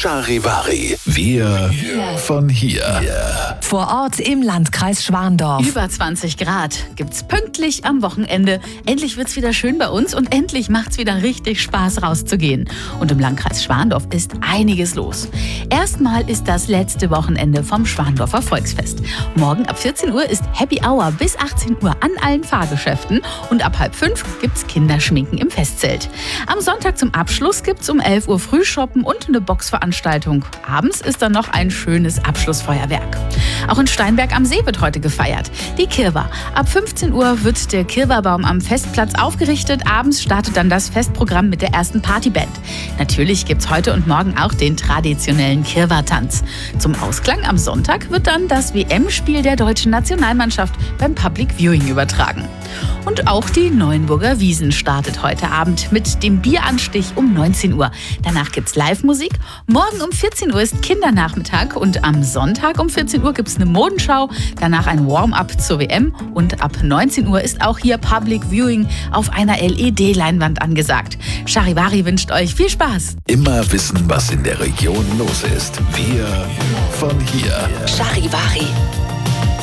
Charivari. Wir von hier. Vor Ort im Landkreis Schwandorf. Über 20 Grad gibt's pünktlich am Wochenende. Endlich wird's wieder schön bei uns und endlich macht's wieder richtig Spaß rauszugehen. Und im Landkreis Schwandorf ist einiges los. Erstmal ist das letzte Wochenende vom Schwandorfer Volksfest. Morgen ab 14 Uhr ist Happy Hour bis 18 Uhr an allen Fahrgeschäften und ab 4:30 gibt's Kinderschminken im Festzelt. Am Sonntag zum Abschluss gibt's um 11 Uhr Frühshoppen und eine Boxveranstaltung. Abends ist dann noch ein schönes Abschlussfeuerwerk. Auch in Steinberg am See wird heute gefeiert. Die Kirwa. Ab 15 Uhr wird der Kirwabaum am Festplatz aufgerichtet. Abends startet dann das Festprogramm mit der ersten Partyband. Natürlich gibt's heute und morgen auch den traditionellen Kirwa-Tanz. Zum Ausklang am Sonntag wird dann das WM-Spiel der deutschen Nationalmannschaft beim Public Viewing übertragen. Und auch die Neuenburger Wiesn startet heute Abend mit dem Bieranstich um 19 Uhr. Danach gibt's Live-Musik. Morgen um 14 Uhr ist Kindernachmittag und am Sonntag um 14 Uhr gibt's eine Modenschau. Danach ein Warm-up zur WM und ab 19 Uhr ist auch hier Public Viewing auf einer LED-Leinwand angesagt. Charivari wünscht euch viel Spaß. Immer wissen, was in der Region los ist. Wir von hier. Charivari.